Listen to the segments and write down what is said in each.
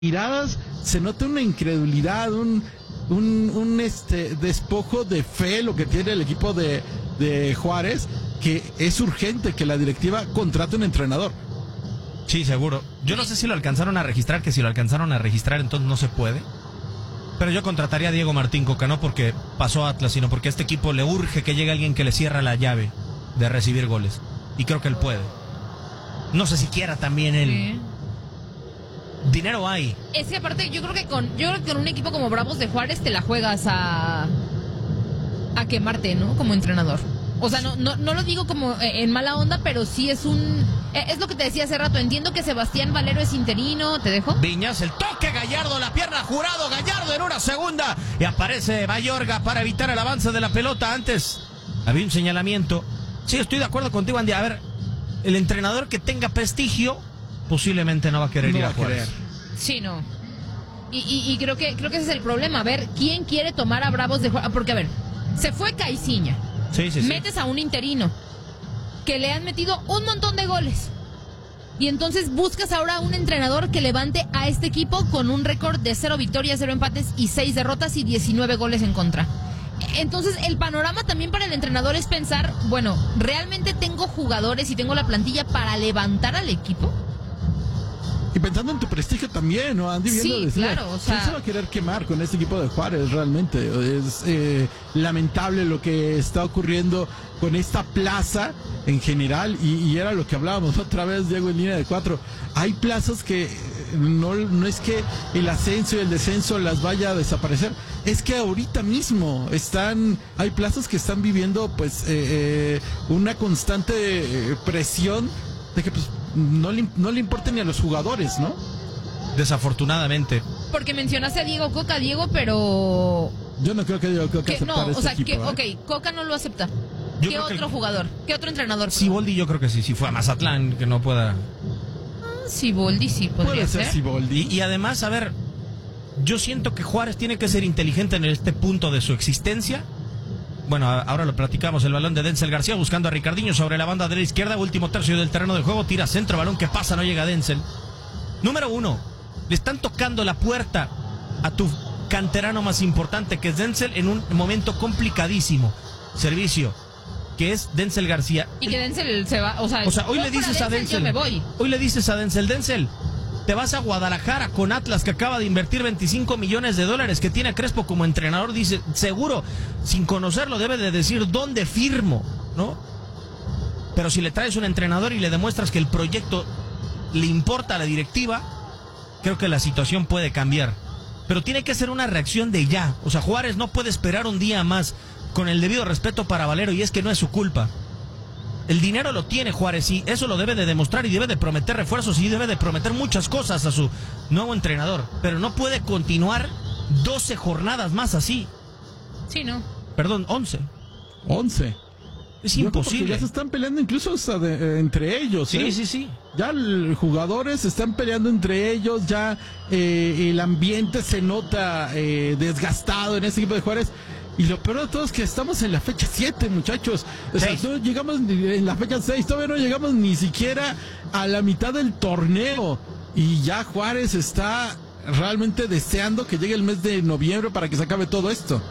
miradas se nota una incredulidad, un despojo de fe lo que tiene el equipo de Juárez, que es urgente que la directiva contrate un entrenador. Sí, seguro. Yo no sé si lo alcanzaron a registrar, que si lo alcanzaron a registrar entonces no se puede. Pero yo contrataría a Diego Martín Coca, no porque pasó a Atlas, sino porque a este equipo le urge que llegue alguien que le cierra la llave de recibir goles. Y creo que él puede. No sé si quiera también él. Sí. Dinero hay. Es que aparte, yo creo que con un equipo como Bravos de Juárez te la juegas a quemarte, ¿no? Como entrenador. O sea, no lo digo como en mala onda, pero sí es es lo que te decía hace rato. Entiendo que Sebastián Valero es interino. ¿Te dejo? Viñas, el toque, Gallardo, la pierna, Jurado, Gallardo en una segunda. Y aparece Mayorga para evitar el avance de la pelota. Antes había un señalamiento. Sí, estoy de acuerdo contigo, Andy. A ver, el entrenador que tenga prestigio posiblemente no va a querer ir a Juárez. Sí, no. Y creo que ese es el problema. A ver, ¿quién quiere tomar a Bravos de Juárez? Porque, a ver, se fue Caiciña. Sí. Metes a un interino que le han metido un montón de goles. Y entonces buscas ahora a un entrenador que levante a este equipo con un récord de 0 victorias, 0 empates y 6 derrotas y 19 goles en contra. Entonces el panorama también para el entrenador es pensar, bueno, ¿realmente tengo jugadores y tengo la plantilla para levantar al equipo? Y pensando en tu prestigio también, ¿no, Andy? Sí, claro, o sea... ¿Quién se va a querer quemar con este equipo de Juárez realmente? Es lamentable lo que está ocurriendo con esta plaza en general, y era lo que hablábamos otra vez, Diego, en línea de 4. Hay plazas que no es que el ascenso y el descenso las vaya a desaparecer, es que ahorita mismo hay plazas que están viviendo pues una constante presión de que pues no le importa ni a los jugadores, ¿no? Desafortunadamente. Porque mencionaste a Diego Coca, Pero... yo no creo que Diego Coca aceptara no, o sea, equipo, Coca no lo acepta. Yo ¿Qué otro jugador? ¿Qué otro entrenador? Siboldi yo creo que sí. Si fue a Mazatlán, que no pueda... Siboldi sí podría ser. Siboldi. Y además, a ver, yo siento que Juárez tiene que ser inteligente en este punto de su existencia. Bueno, ahora lo platicamos. El balón de Denzel García buscando a Ricardinho sobre la banda de la izquierda. Último tercio del terreno de juego. Tira centro, balón que pasa, no llega Denzel. Número 1. Le están tocando la puerta a tu canterano más importante, que es Denzel, en un momento complicadísimo. Servicio, que es Denzel García. Y que Denzel se va, o sea hoy le dices a Denzel, yo me voy. Hoy le dices a Denzel, te vas a Guadalajara con Atlas, que acaba de invertir $25 millones, que tiene a Crespo como entrenador. Dice, seguro, sin conocerlo, debe de decir dónde firmo, ¿no? Pero si le traes un entrenador y le demuestras que el proyecto le importa a la directiva, creo que la situación puede cambiar. Pero tiene que ser una reacción de ya. O sea, Juárez no puede esperar un día más, con el debido respeto para Valero, y es que no es su culpa. El dinero lo tiene Juárez y eso lo debe de demostrar, y debe de prometer refuerzos y debe de prometer muchas cosas a su nuevo entrenador. Pero no puede continuar 12 jornadas más así. Sí, ¿no? Perdón, 11. 11. Es imposible. Ya se están peleando incluso hasta entre ellos. Sí. Ya los jugadores se están peleando entre ellos, ya el ambiente se nota desgastado en este equipo de Juárez. Y lo peor de todo es que estamos en la fecha 7, muchachos. O sea, no llegamos en la fecha 6, todavía no llegamos ni siquiera a la mitad del torneo. Y ya Juárez está realmente deseando que llegue el mes de noviembre para que se acabe todo esto.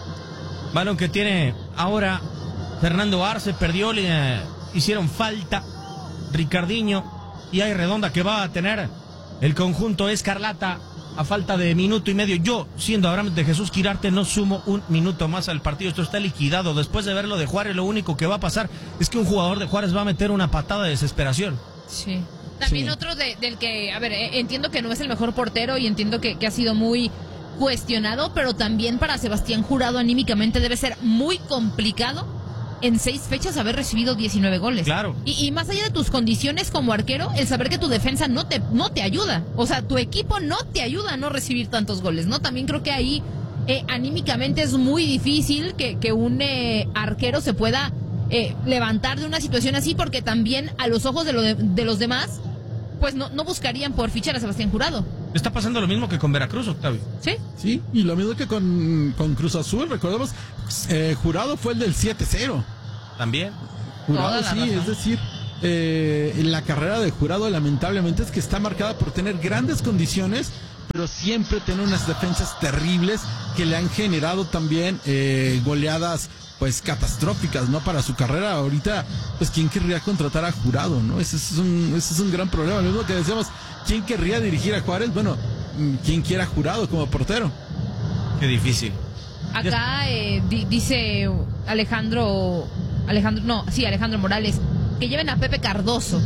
Balón que tiene ahora Fernando Arce, perdió, le hicieron falta Ricardinho, y hay redonda que va a tener el conjunto escarlata a falta de minuto y medio. Yo, siendo Abraham de Jesús Quirarte, no sumo un minuto más al partido. Esto está liquidado. Después de verlo de Juárez, lo único que va a pasar es que un jugador de Juárez va a meter una patada de desesperación. Sí. También otro del que, a ver, entiendo que no es el mejor portero y entiendo que ha sido muy cuestionado, pero también para Sebastián Jurado anímicamente debe ser muy complicado en 6 fechas haber recibido 19 goles. Claro. Y más allá de tus condiciones como arquero, el saber que tu defensa no te ayuda. O sea, tu equipo no te ayuda a no recibir tantos goles, ¿no? También creo que ahí anímicamente es muy difícil que un arquero se pueda levantar de una situación así, porque también a los ojos de los demás, pues no buscarían por fichar a Sebastián Jurado. Está pasando lo mismo que con Veracruz, Octavio. ¿Sí? Sí, y lo mismo que con Cruz Azul. Recordemos, Jurado fue el del 7-0. También. Jurado, sí, es decir, la carrera de Jurado lamentablemente es que está marcada por tener grandes condiciones, pero siempre tiene unas defensas terribles que le han generado también goleadas pues catastróficas, ¿no? Para su carrera ahorita, pues ¿quién querría contratar a Jurado, no? Ese es un gran problema. Lo mismo que decíamos, ¿quién querría dirigir a Juárez? Bueno, ¿quién quiera Jurado como portero? Qué difícil. Acá dice Alejandro Morales, que lleven a Pepe Cardoso.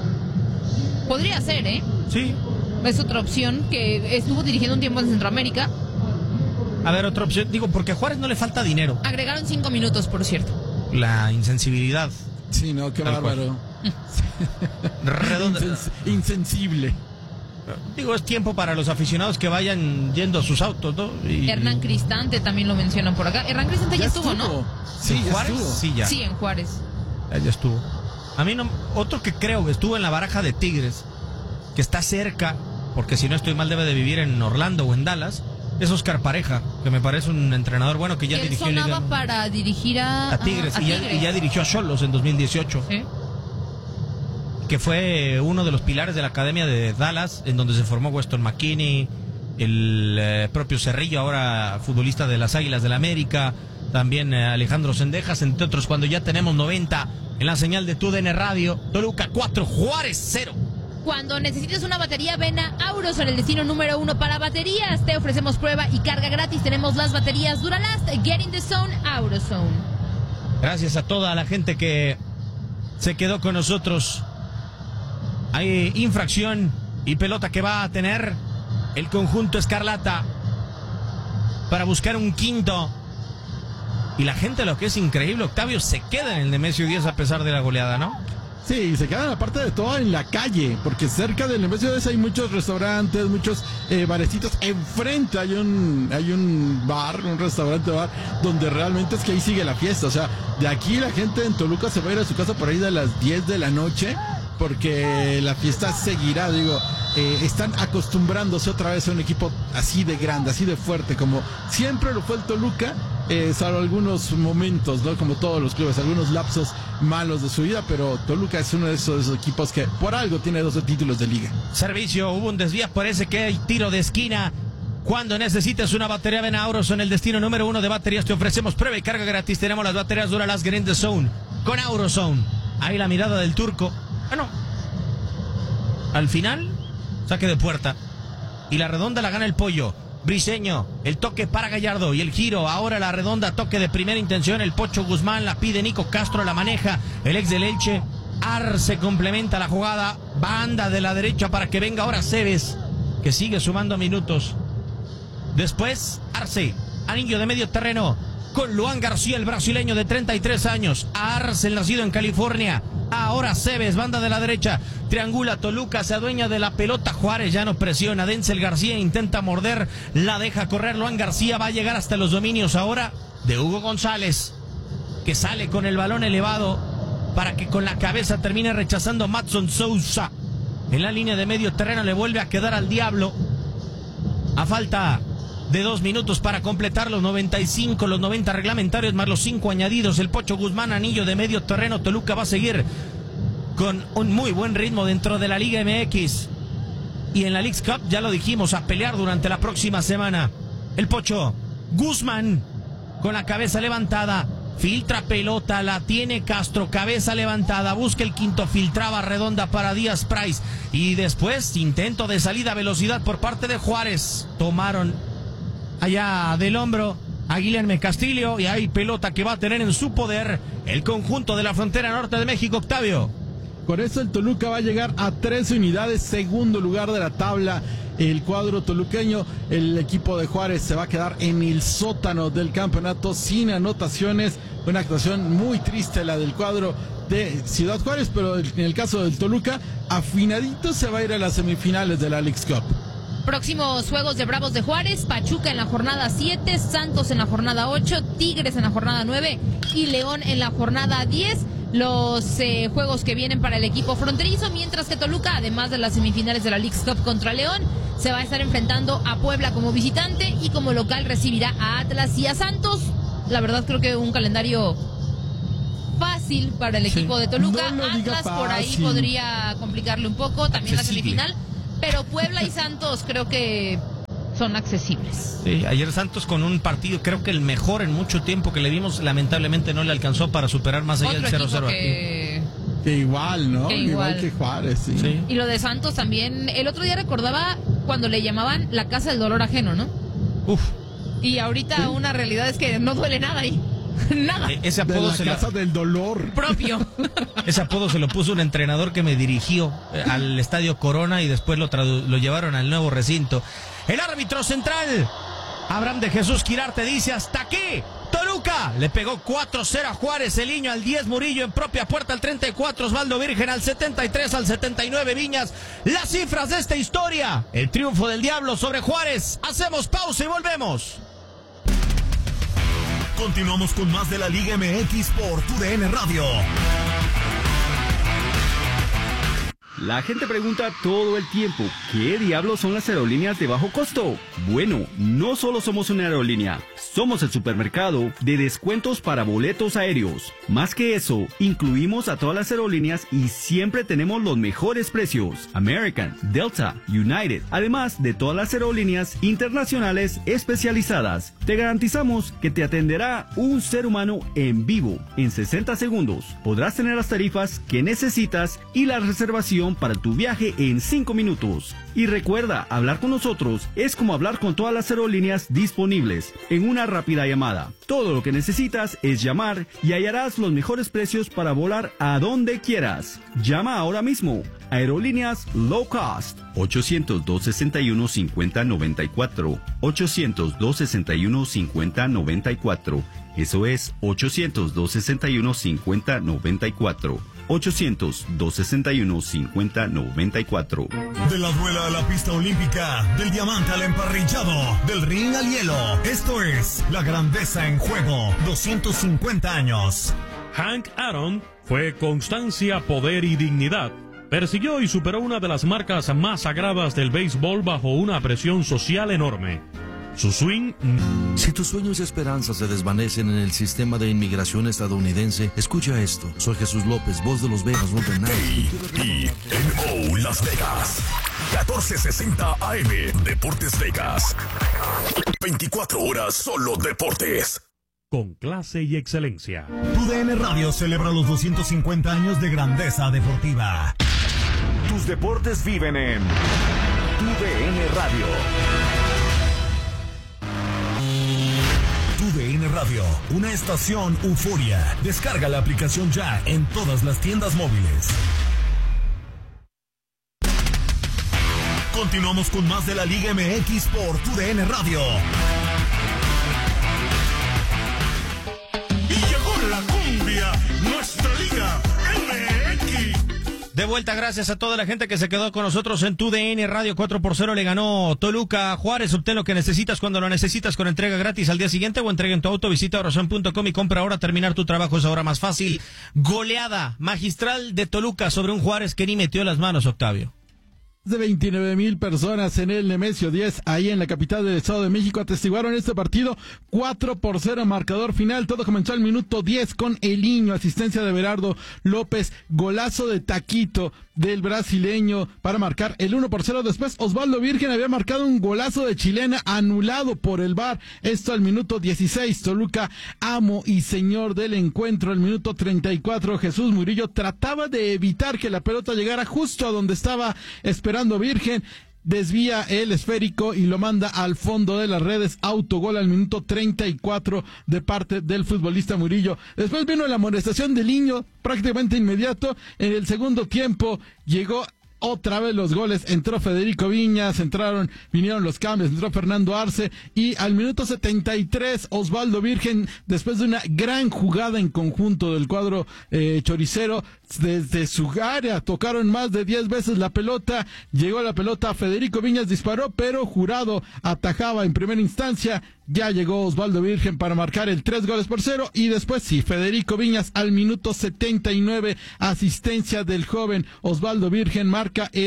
Podría ser, ¿eh? Sí. Es otra opción, que estuvo dirigiendo un tiempo en Centroamérica. A ver, otra opción. Digo, porque a Juárez no le falta dinero. Agregaron 5 minutos, por cierto. La insensibilidad. Sí, no, qué bárbaro. Redonda. Insensible. Digo, es tiempo para los aficionados que vayan yendo a sus autos, ¿no? Hernán Cristante también lo mencionan por acá. Hernán Cristante ya estuvo, ¿no? Sí, ¿En Juárez? Sí, ya. Sí, en Juárez. Ya estuvo. A mí no. Otro que creo que estuvo en la baraja de Tigres, que está cerca, porque si no estoy mal debe de vivir en Orlando o en Dallas, es Oscar Pareja, que me parece un entrenador bueno que ya dirigió Él sonaba para dirigir a Tigres, a y ya dirigió a Xolos en 2018. ¿Sí? Que fue uno de los pilares de la Academia de Dallas, en donde se formó Weston McKinney, el propio Cerrillo, ahora futbolista de las Águilas del la América, también Alejandro Cendejas, entre otros, cuando ya tenemos 90 en la señal de TUDN Radio. Toluca 4, Juárez 0. Cuando necesites una batería, ven a Auroson, el destino número 1 para baterías. Te ofrecemos prueba y carga gratis. Tenemos las baterías Duralast, Get in the Zone, Auroson. Gracias a toda la gente que se quedó con nosotros. Hay infracción y pelota que va a tener el conjunto Escarlata para buscar un quinto. Y la gente, lo que es increíble, Octavio, se queda en el Nemesio 10 a pesar de la goleada, ¿no? Sí, se quedan aparte de todo en la calle, porque cerca del Nemesio 10 hay muchos restaurantes, muchos barecitos. Enfrente hay un bar, un restaurante bar, donde realmente es que ahí sigue la fiesta. O sea, de aquí la gente en Toluca se va a ir a su casa por ahí de las 10 de la noche, porque la fiesta seguirá, digo. Están acostumbrándose otra vez a un equipo así de grande, así de fuerte, como siempre lo fue el Toluca, salvo algunos momentos, ¿no? Como todos los clubes, algunos lapsos malos de su vida, pero Toluca es uno de esos equipos que por algo tiene 12 títulos de liga. Servicio, hubo un desvío, parece que hay tiro de esquina. Cuando necesites una batería, ven a Auroson, el destino número 1 de baterías. Te ofrecemos prueba y carga gratis. Tenemos las baterías Duralast Get in the Zone con Auroson. Ahí la mirada del turco. Bueno, al final, saque de puerta. Y la redonda la gana el Pollo. Briseño, el toque para Gallardo y el giro. Ahora la redonda, toque de primera intención. El Pocho Guzmán la pide Nico Castro, la maneja el ex del Elche. Arce complementa la jugada. Banda de la derecha para que venga ahora Cebes, que sigue sumando minutos. Después, Arce, anillo de medio terreno con Luan García, el brasileño de 33 años. Arce, el nacido en California. Ahora Cebes, banda de la derecha, triangula Toluca, se adueña de la pelota. Juárez ya no presiona. Denzel García intenta morder, la deja correr. Luan García va a llegar hasta los dominios ahora de Hugo González, que sale con el balón elevado para que con la cabeza termine rechazando Matson Sousa. En la línea de medio terreno le vuelve a quedar al diablo. A falta de 2 minutos para completar los 95, los 90 reglamentarios más los 5 añadidos. El Pocho Guzmán, anillo de medio terreno. Toluca va a seguir con un muy buen ritmo dentro de la Liga MX. Y en la Leagues Cup, ya lo dijimos, a pelear durante la próxima semana. El Pocho Guzmán con la cabeza levantada. Filtra pelota, la tiene Castro, cabeza levantada, busca el quinto, filtraba redonda para Díaz Price. Y después, intento de salida a velocidad por parte de Juárez. Tomaron allá del hombro a Guilherme Castillo y hay pelota que va a tener en su poder el conjunto de la frontera norte de México, Octavio. Con eso el Toluca va a llegar a 13 unidades, segundo lugar de la tabla. El cuadro toluqueño, el equipo de Juárez se va a quedar en el sótano del campeonato sin anotaciones. Una actuación muy triste la del cuadro de Ciudad Juárez, pero en el caso del Toluca, afinadito se va a ir a las semifinales de la Leagues Cup. Próximos juegos de Bravos de Juárez: Pachuca en la jornada 7, Santos en la jornada 8, Tigres en la jornada 9 y León en la jornada 10. Los juegos que vienen para el equipo fronterizo, mientras que Toluca, además de las semifinales de la Leagues Cup contra León, se va a estar enfrentando a Puebla como visitante y como local recibirá a Atlas y a Santos. La verdad creo que un calendario fácil para el equipo de Toluca. No Atlas por ahí podría complicarle un poco, también la semifinal. pero Puebla y Santos creo que son accesibles. Sí, ayer Santos con un partido, creo que el mejor en mucho tiempo que le vimos, lamentablemente no le alcanzó para superar más allá del 0-0 que... Que igual, ¿no? Que igual que Juárez, sí. Sí. Y lo de Santos también, el otro día recordaba cuando le llamaban la casa del dolor ajeno, ¿no? Uf. Y ahorita una realidad es que no duele nada ahí. Nada. Ese De apodo la casa del dolor. Propio. Ese apodo se lo puso un entrenador que me dirigió al Estadio Corona y después lo llevaron al nuevo recinto. El árbitro central, Abraham de Jesús Quirarte, dice: hasta aquí. Toluca le pegó 4-0 a Juárez, el Niño al 10, Murillo en propia puerta al 34, Osvaldo Virgen al 73, al 79, Viñas. Las cifras de esta historia, el triunfo del Diablo sobre Juárez. Hacemos pausa y volvemos. Continuamos con más de la Liga MX por TUDN Radio. La gente pregunta todo el tiempo, ¿qué diablos son las aerolíneas de bajo costo? Bueno, no solo somos una aerolínea, somos el supermercado de descuentos para boletos aéreos. Más que eso, incluimos a todas las aerolíneas y siempre tenemos los mejores precios. American, Delta, United, además de todas las aerolíneas internacionales especializadas. Te garantizamos que te atenderá un ser humano en vivo en 60 segundos. Podrás tener las tarifas que necesitas y la reservación para tu viaje en 5 minutos. Y recuerda, hablar con nosotros es como hablar con todas las aerolíneas disponibles en una rápida llamada. Todo lo que necesitas es llamar y hallarás los mejores precios para volar a donde quieras. Llama ahora mismo. Aerolíneas Low Cost. 800-261-5094. 800-261-5094. Eso es 800-261-5094. 800-261-5094. De la duela a la pista olímpica, del diamante al emparrillado, del ring al hielo. Esto es La Grandeza en Juego, 250 años. Hank Aaron fue constancia, poder y dignidad. Persiguió y superó una de las marcas más sagradas del béisbol bajo una presión social enorme. Su swing... Si tus sueños y esperanzas se desvanecen en el sistema de inmigración estadounidense, escucha esto. Soy Jesús López, voz de los Vegas Golden Knights. KINO Las Vegas, 1460 AM, Deportes Vegas. 24 horas solo deportes. Con clase y excelencia. TUDN Radio celebra los 250 años de grandeza deportiva. Tus deportes viven en TUDN Radio. TUDN Radio, una estación euforia. Descarga la aplicación ya en todas las tiendas móviles. Continuamos con más de la Liga MX por TUDN Radio. Y llegó la cumbia, nuestra Liga MX. De vuelta, gracias a toda la gente que se quedó con nosotros en TUDN Radio. 4-0 le ganó Toluca a Juárez. Obtén lo que necesitas cuando lo necesitas con entrega gratis al día siguiente o entrega en tu auto. Visita Orozon.com y compra ahora. Terminar tu trabajo es ahora más fácil. Goleada magistral de Toluca sobre un Juárez que ni metió las manos, Octavio. De 29,000 personas en el Nemesio 10, ahí en la capital del Estado de México, atestiguaron este partido. 4-0 marcador final. Todo comenzó al minuto 10 con El Niño, asistencia de Berardo López, golazo de taquito del brasileño para marcar el 1-0. Después Osvaldo Virgen había marcado un golazo de chilena anulado por el VAR. Esto al minuto 16. Toluca, amo y señor del encuentro. Al minuto 34, Jesús Murillo trataba de evitar que la pelota llegara justo a donde estaba esperando Virgen. Desvía el esférico y lo manda al fondo de las redes. Autogol al minuto 34 de parte del futbolista Murillo. Después vino la amonestación del Niño prácticamente inmediato. En el segundo tiempo llegó otra vez los goles. Entró Federico Viñas, vinieron los cambios, entró Fernando Arce y al minuto 73 Osvaldo Virgen, después de una gran jugada en conjunto del cuadro choricero, desde su área tocaron más de 10 veces la pelota, llegó la pelota, Federico Viñas disparó, pero Jurado atajaba en primera instancia. Ya llegó Osvaldo Virgen para marcar el 3-0 y después sí, Federico Viñas al minuto 79, asistencia del joven Osvaldo Virgen, marca el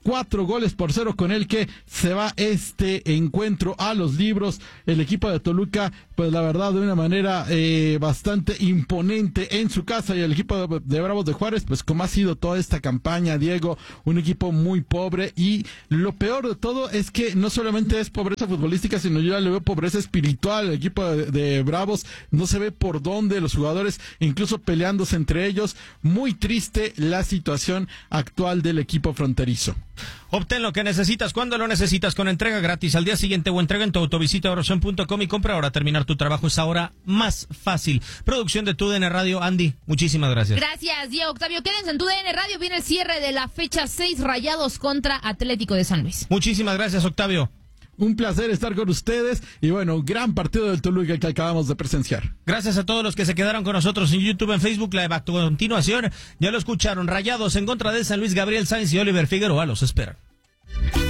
4-0 con el que se va este encuentro a los libros. El equipo de Toluca, pues la verdad, de una manera bastante imponente en su casa, y el equipo de Bravos de Juárez, pues como ha sido toda esta campaña, Diego, un equipo muy pobre, y lo peor de todo es que no solamente es pobreza futbolística, sino yo ya le veo pobreza espiritual. El equipo de Bravos no se ve por dónde, los jugadores incluso peleándose entre ellos. Muy triste la situación actual del equipo fronterizo. Obtén lo que necesitas cuando lo necesitas con entrega gratis al día siguiente o entrega en tu auto. Visita Oroson.com y compra ahora. Terminar tu trabajo es ahora más fácil. Producción de TUDN Radio. Andy, muchísimas gracias. Gracias, Diego. Octavio, quédense en TUDN Radio. Viene el cierre de la fecha 6, Rayados contra Atlético de San Luis. Muchísimas gracias, Octavio. Un placer estar con ustedes y bueno, gran partido del Toluca que acabamos de presenciar. Gracias a todos los que se quedaron con nosotros en YouTube, en Facebook. La a continuación, ya lo escucharon, Rayados en contra de San Luis. Gabriel Sainz y Oliver Figueroa los esperan.